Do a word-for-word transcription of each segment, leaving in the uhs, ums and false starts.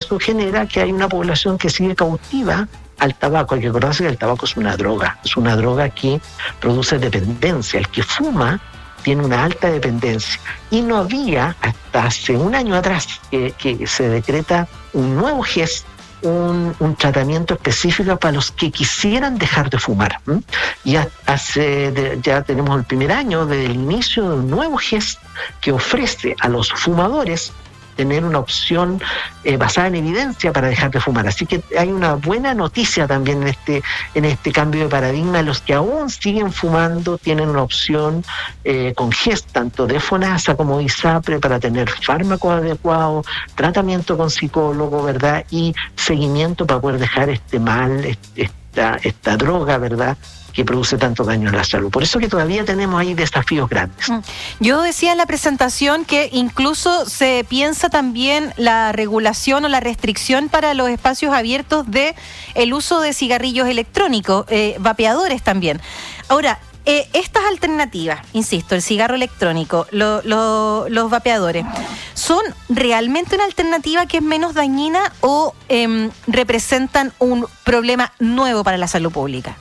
eso genera que hay una población que sigue cautiva al tabaco. Hay que acordarse que el tabaco es una droga, es una droga que produce dependencia. El que fuma tiene una alta dependencia. Y no había, hasta hace un año atrás, que, que se decreta un nuevo G E S, un, un tratamiento específico para los que quisieran dejar de fumar. ¿Mm? Ya, hace, de, ya tenemos el primer año del inicio de un nuevo G E S que ofrece a los fumadores tener una opción eh, basada en evidencia para dejar de fumar. Así que hay una buena noticia también en este, en este cambio de paradigma. Los que aún siguen fumando tienen una opción eh, con G E S, tanto de FONASA como de ISAPRE, para tener fármacos adecuados, tratamiento con psicólogo, ¿verdad? Y seguimiento para poder dejar este mal, esta, esta droga, ¿verdad?, que produce tanto daño a la salud. Por eso que todavía tenemos ahí desafíos grandes. Yo decía en la presentación que incluso se piensa también la regulación o la restricción para los espacios abiertos de el uso de cigarrillos electrónicos, eh, vapeadores también. Ahora, eh, estas alternativas, insisto, el cigarro electrónico, lo, lo, los vapeadores, ¿son realmente una alternativa que es menos dañina o eh, representan un problema nuevo para la salud pública?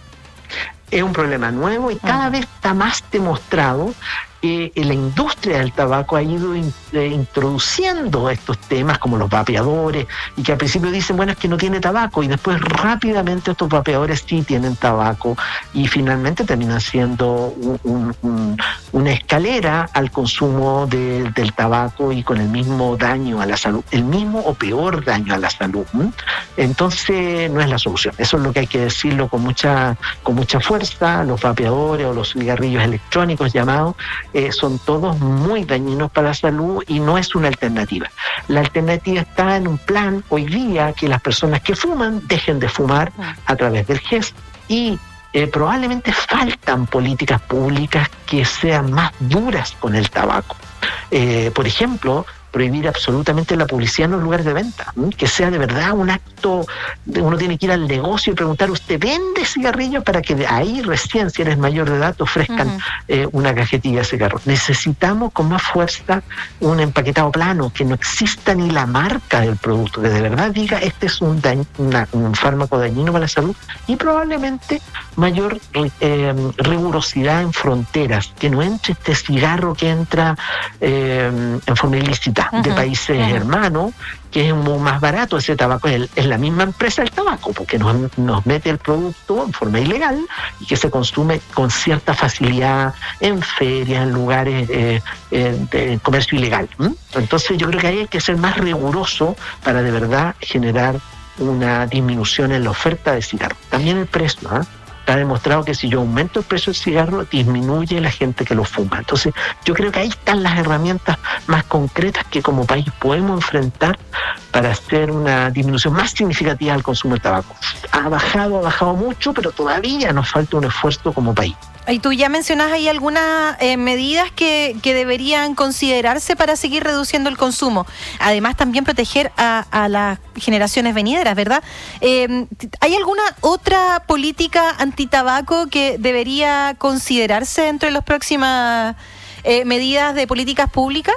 Es un problema nuevo y cada uh-huh. vez está más demostrado que la industria del tabaco ha ido in, eh, introduciendo estos temas como los vapeadores, y que al principio dicen, bueno, es que no tiene tabaco, y después rápidamente estos vapeadores sí tienen tabaco, y finalmente terminan siendo un, un, un, una escalera al consumo de, del tabaco, y con el mismo daño a la salud, el mismo o peor daño a la salud. ¿Mm? Entonces no es la solución. Eso es lo que hay que decirlo con mucha, con mucha fuerza. Los vapeadores o los cigarrillos electrónicos llamados Eh, son todos muy dañinos para la salud y no es una alternativa. La alternativa está en un plan hoy día que las personas que fuman dejen de fumar a través del G E S, y eh, probablemente faltan políticas públicas que sean más duras con el tabaco. Eh, por ejemplo, prohibir absolutamente la publicidad en los lugares de venta, ¿sí? Que sea de verdad un acto, de, uno tiene que ir al negocio y preguntar, ¿usted vende cigarrillos? Para que de ahí recién, si eres mayor de edad, te ofrezcan uh-huh. eh, una cajetilla de cigarros. Necesitamos con más fuerza un empaquetado plano, que no exista ni la marca del producto, que de verdad diga, este es un, daño, una, un fármaco dañino para la salud, y probablemente mayor eh, rigurosidad en fronteras, que no entre este cigarro que entra eh, en forma ilícita de países uh-huh. hermanos, que es muy más barato. Ese tabaco es, es la misma empresa del tabaco, porque nos, nos mete el producto en forma ilegal y que se consume con cierta facilidad en ferias, en lugares eh, eh, de comercio ilegal. ¿Mm? Entonces yo creo que ahí hay que ser más riguroso para de verdad generar una disminución en la oferta de cigarros. También el precio, ¿eh? Ha demostrado que si yo aumento el precio del cigarro, disminuye la gente que lo fuma. Entonces, yo creo que ahí están las herramientas más concretas que como país podemos enfrentar para hacer una disminución más significativa del consumo del tabaco. Ha bajado, ha bajado mucho, pero todavía nos falta un esfuerzo como país. Y tú ya mencionas ahí algunas eh, medidas que, que deberían considerarse para seguir reduciendo el consumo. Además, también proteger a, a las generaciones venideras, ¿verdad? Eh, ¿Hay alguna otra política antitabaco que debería considerarse entre las próximas eh, medidas de políticas públicas?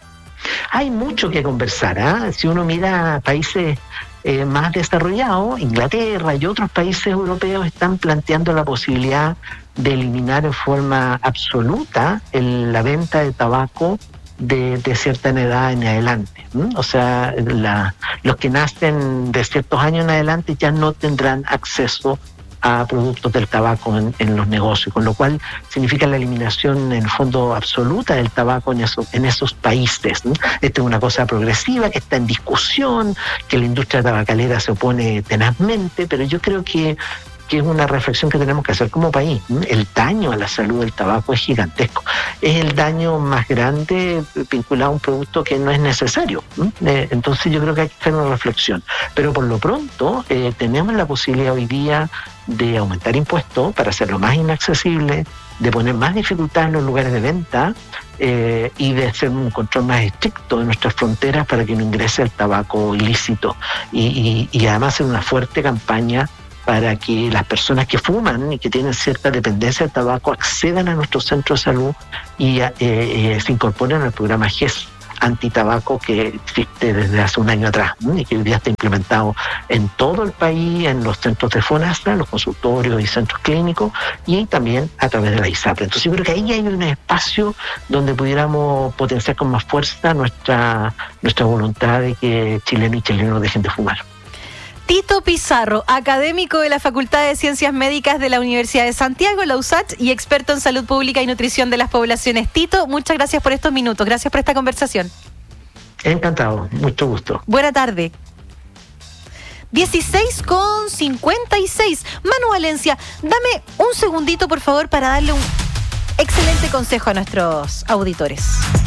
Hay mucho que conversar, ¿eh? Si uno mira países eh, más desarrollados, Inglaterra y otros países europeos están planteando la posibilidad de eliminar en forma absoluta el, la venta de tabaco de, de cierta edad en adelante. ¿Mm? O sea, la, los que nacen de ciertos años en adelante ya no tendrán acceso a productos del tabaco en, en los negocios, con lo cual significa la eliminación en el fondo absoluta del tabaco en esos, en esos países, ¿no? Esta es una cosa progresiva que está en discusión, que la industria tabacalera se opone tenazmente, pero yo creo que que es una reflexión que tenemos que hacer como país. El daño a la salud del tabaco es gigantesco. Es el daño más grande vinculado a un producto que no es necesario. Entonces yo creo que hay que hacer una reflexión. Pero por lo pronto eh, tenemos la posibilidad hoy día de aumentar impuestos para hacerlo más inaccesible, de poner más dificultad en los lugares de venta eh, y de hacer un control más estricto de nuestras fronteras para que no ingrese el tabaco ilícito. Y, y, y además hacer una fuerte campaña para que las personas que fuman y que tienen cierta dependencia del tabaco accedan a nuestros centros de salud y eh, eh, se incorporen al programa G E S. antitabaco que existe desde hace un año atrás, ¿no? Y que hoy día está implementado en todo el país, en los centros de FONASA, los consultorios y centros clínicos, y también a través de la ISAPRE. Entonces yo creo que ahí hay un espacio donde pudiéramos potenciar con más fuerza nuestra, nuestra voluntad de que chilenos y chilenos dejen de fumar. Tito Pizarro, académico de la Facultad de Ciencias Médicas de la Universidad de Santiago, la U S A C H, y experto en salud pública y nutrición de las poblaciones. Tito, muchas gracias por estos minutos, gracias por esta conversación. Encantado, mucho gusto. Buena tarde. dieciséis con cincuenta y seis. Manu Valencia, dame un segundito, por favor, para darle un excelente consejo a nuestros auditores.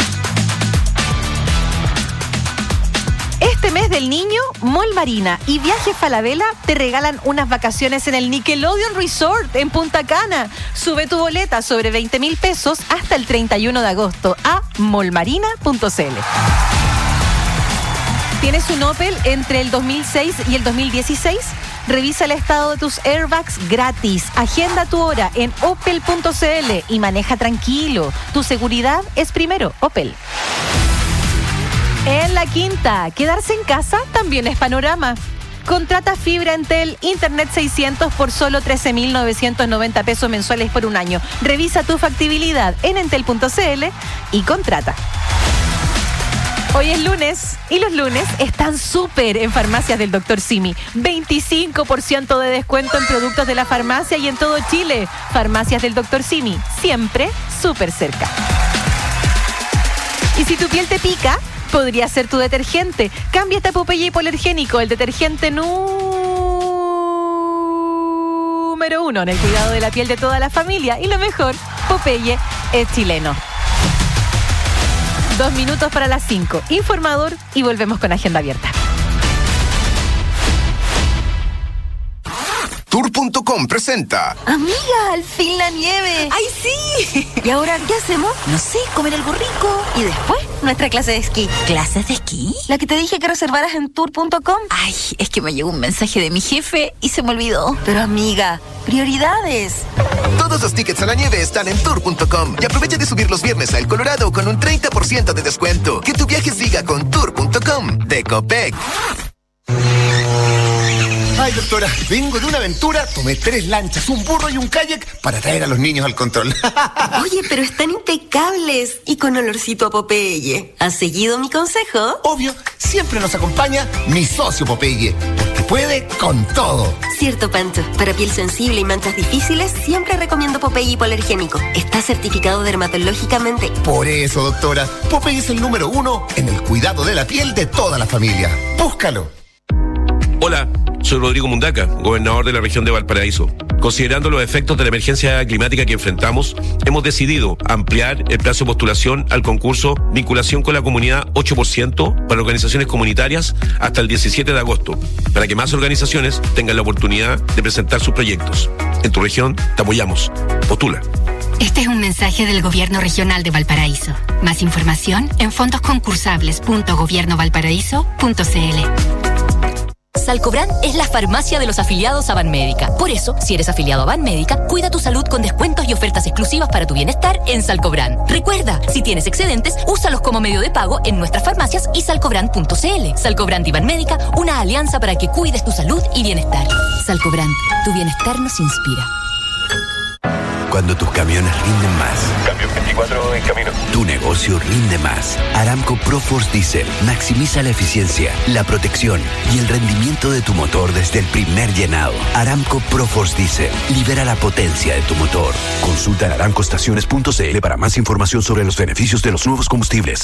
Este mes del niño, Mall Marina y Viajes Falabella te regalan unas vacaciones en el Nickelodeon Resort en Punta Cana. Sube tu boleta sobre veinte mil pesos hasta el treinta y uno de agosto a mall marina punto c l. ¿Tienes un Opel entre el dos mil seis y el dos mil dieciséis? Revisa el estado de tus airbags gratis. Agenda tu hora en opel punto c l y maneja tranquilo. Tu seguridad es primero, Opel. En La Quinta, quedarse en casa también es panorama. Contrata fibra Entel Internet seiscientos por solo trece mil novecientos noventa pesos mensuales por un año. Revisa tu factibilidad en entel punto c l y contrata. Hoy es lunes y los lunes están súper en Farmacias del doctor Simi. veinticinco por ciento de descuento en productos de la farmacia y en todo Chile. Farmacias del doctor Simi, siempre súper cerca. Y si tu piel te pica, podría ser tu detergente. Cámbiate a Popeye hipoalergénico, el detergente número uno en el cuidado de la piel de toda la familia. Y lo mejor, Popeye es chileno. Dos minutos para las cinco. Informador y volvemos con Agenda Abierta. Tour punto com presenta. Amiga, al fin la nieve. ¡Ay, sí! ¿Y ahora qué hacemos? No sé, comer algo rico. Y después, nuestra clase de esquí. ¿Clases de esquí? La que te dije que reservaras en tour punto com. Ay, es que me llegó un mensaje de mi jefe y se me olvidó. Pero amiga, prioridades. Todos los tickets a la nieve están en tour punto com y aprovecha de subir los viernes a El Colorado con un treinta por ciento de descuento. Que tu viaje siga con tour punto com de Copec. Ay, doctora, vengo de una aventura, tomé tres lanchas, un burro y un kayak para traer a los niños al control. Oye, pero están impecables y con olorcito a Popeye. ¿Has seguido mi consejo? Obvio, siempre nos acompaña mi socio Popeye, porque puede con todo. Cierto, Pancho. Para piel sensible y manchas difíciles, siempre recomiendo Popeye hipoalergénico. Está certificado dermatológicamente. Por eso, doctora, Popeye es el número uno en el cuidado de la piel de toda la familia. Búscalo. Hola, soy Rodrigo Mundaca, gobernador de la región de Valparaíso. Considerando los efectos de la emergencia climática que enfrentamos, hemos decidido ampliar el plazo de postulación al concurso Vinculación con la Comunidad ocho por ciento para organizaciones comunitarias hasta el diecisiete de agosto, para que más organizaciones tengan la oportunidad de presentar sus proyectos. En tu región te apoyamos. Postula. Este es un mensaje del Gobierno Regional de Valparaíso. Más información en fondos concursables punto gobierno valparaíso punto c l. Salcobran es la farmacia de los afiliados a Banmédica. Por eso, si eres afiliado a Banmédica, cuida tu salud con descuentos y ofertas exclusivas para tu bienestar en Salcobran. Recuerda, si tienes excedentes, úsalos como medio de pago en nuestras farmacias y salcobran punto c l. Salcobran y Banmédica, una alianza para que cuides tu salud y bienestar. Salcobran, tu bienestar nos inspira. Cuando tus camiones rinden más. Camión veinticuatro en camino. Tu negocio rinde más. Aramco ProForce Diesel maximiza la eficiencia, la protección y el rendimiento de tu motor desde el primer llenado. Aramco ProForce Diesel libera la potencia de tu motor. Consulta en aramco estaciones punto c l para más información sobre los beneficios de los nuevos combustibles.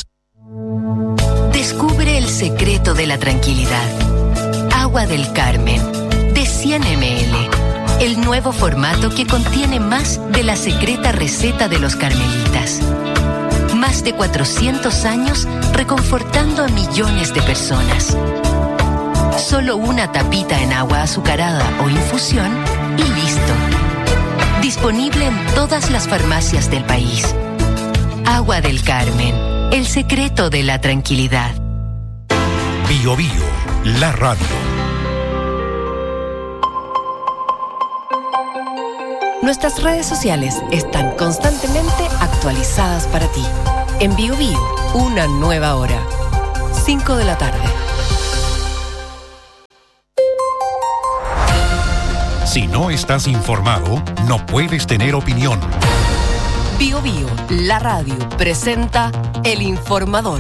Descubre el secreto de la tranquilidad. Agua del Carmen, de cien mililitros. El nuevo formato que contiene más de la secreta receta de los carmelitas. Más de cuatrocientos años reconfortando a millones de personas. Solo una tapita en agua azucarada o infusión y listo. Disponible en todas las farmacias del país. Agua del Carmen, el secreto de la tranquilidad. Bio Bio, la radio. Nuestras redes sociales están constantemente actualizadas para ti. En Bio Bio, Una nueva hora. cinco de la tarde. Si no estás informado, no puedes tener opinión. Bio Bio, la radio, presenta El Informador.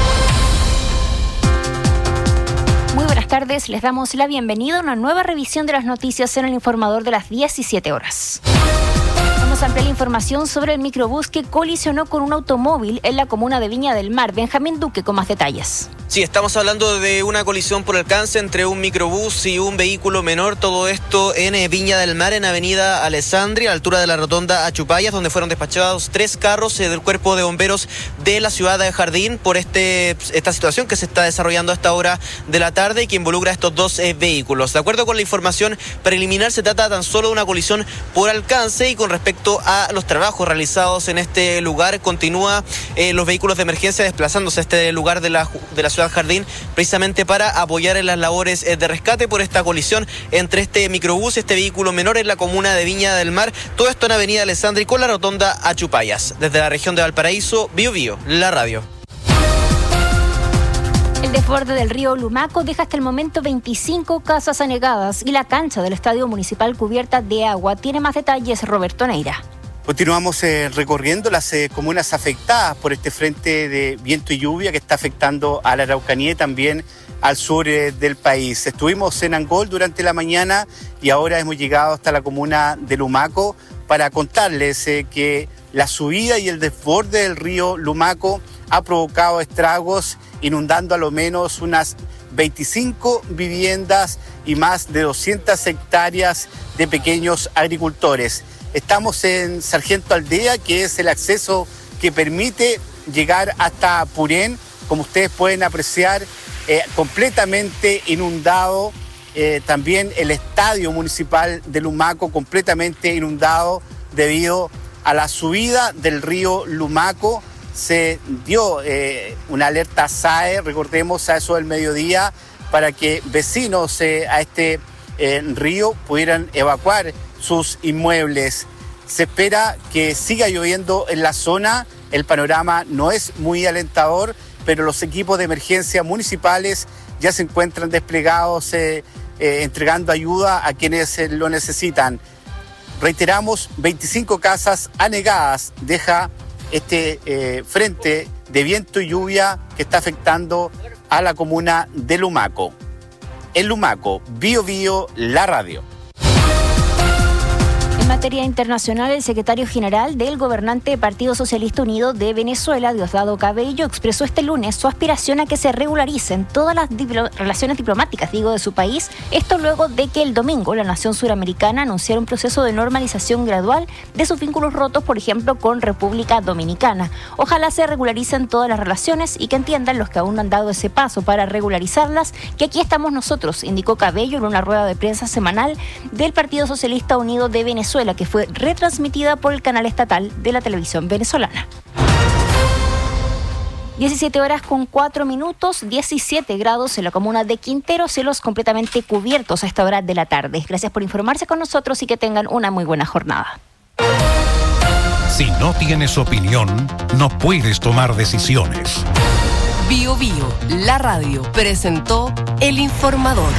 Muy buenas tardes, les damos la bienvenida a una nueva revisión de las noticias en El Informador de las diecisiete horas. Vamos a ampliar la información sobre el microbús que colisionó con un automóvil en la comuna de Viña del Mar. Benjamín Duque con más detalles. Sí, estamos hablando de una colisión por alcance entre un microbús y un vehículo menor, todo esto en Viña del Mar, en Avenida Alessandria, a la altura de la rotonda Achupayas, donde fueron despachados tres carros del Cuerpo de Bomberos de la ciudad de Jardín por este esta situación que se está desarrollando a esta hora de la tarde y que involucra a estos dos eh, vehículos. De acuerdo con la información preliminar, se trata tan solo de una colisión por alcance y con respecto a los trabajos realizados en este lugar, continúa eh, los vehículos de emergencia desplazándose a este lugar de la, de la ciudad Jardín, precisamente para apoyar en las labores de rescate por esta colisión entre este microbús y este vehículo menor en la comuna de Viña del Mar. Todo esto en Avenida Alessandri con la rotonda Achupayas. Desde la región de Valparaíso, Bio Bio, la radio. El desborde del río Lumaco deja hasta el momento veinticinco casas anegadas y la cancha del Estadio Municipal cubierta de agua. Tiene más detalles Roberto Neira. Continuamos eh, recorriendo las eh, comunas afectadas por este frente de viento y lluvia que está afectando a la Araucanía y también al sur eh, del país. Estuvimos en Angol durante la mañana y ahora hemos llegado hasta la comuna de Lumaco para contarles eh, que la subida y el desborde del río Lumaco ha provocado estragos, inundando a lo menos unas veinticinco viviendas y más de doscientas hectáreas de pequeños agricultores. Estamos en Sargento Aldea, que es el acceso que permite llegar hasta Purén. Como ustedes pueden apreciar, eh, completamente inundado. Eh, también el estadio municipal de Lumaco completamente inundado debido a la subida del río Lumaco. Se dio eh, una alerta S A E, recordemos, a eso del mediodía, para que vecinos eh, a este eh, río pudieran evacuar sus inmuebles. Se espera que siga lloviendo en la zona. El panorama no es muy alentador, pero los equipos de emergencia municipales ya se encuentran desplegados eh, eh, entregando ayuda a quienes eh, lo necesitan. Reiteramos, veinticinco casas anegadas deja este eh, frente de viento y lluvia que está afectando a la comuna de Lumaco. En Lumaco, Bio Bio, la radio. En materia internacional, el secretario general del gobernante Partido Socialista Unido de Venezuela, Diosdado Cabello, expresó este lunes su aspiración a que se regularicen todas las diplo- relaciones diplomáticas, digo, de su país. Esto luego de que el domingo la nación suramericana anunciara un proceso de normalización gradual de sus vínculos rotos, por ejemplo, con República Dominicana. Ojalá se regularicen todas las relaciones y que entiendan los que aún no han dado ese paso para regularizarlas, que aquí estamos nosotros, indicó Cabello en una rueda de prensa semanal del Partido Socialista Unido de Venezuela, que fue retransmitida por el canal estatal de la televisión venezolana. diecisiete horas con cuatro minutos, diecisiete grados en la comuna de Quintero, cielos completamente cubiertos a esta hora de la tarde. Gracias por informarse con nosotros y que tengan una muy buena jornada. Si no tienes opinión, no puedes tomar decisiones. Bio Bio, la radio, presentó El Informador.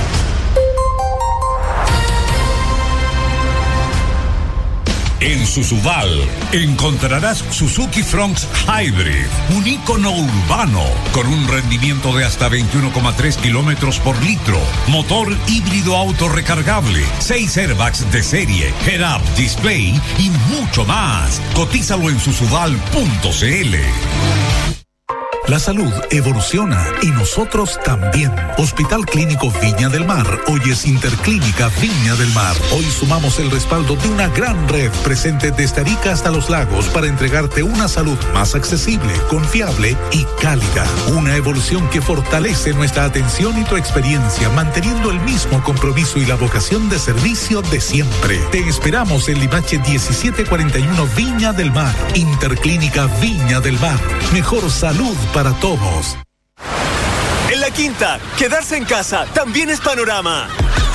En Susubal encontrarás Suzuki Fronx Hybrid, un ícono urbano con un rendimiento de hasta veintiuno coma tres kilómetros por litro, motor híbrido autorrecargable, seis airbags de serie, head-up display y mucho más. Cotízalo en susubal punto cl. La salud evoluciona y nosotros también. Hospital Clínico Viña del Mar, hoy es Interclínica Viña del Mar. Hoy sumamos el respaldo de una gran red presente desde Arica hasta Los Lagos para entregarte una salud más accesible, confiable y cálida. Una evolución que fortalece nuestra atención y tu experiencia, manteniendo el mismo compromiso y la vocación de servicio de siempre. Te esperamos en Limache diecisiete cuarenta y uno Viña del Mar. Interclínica Viña del Mar. Mejor salud para todos. En La Quinta, quedarse en casa también es panorama.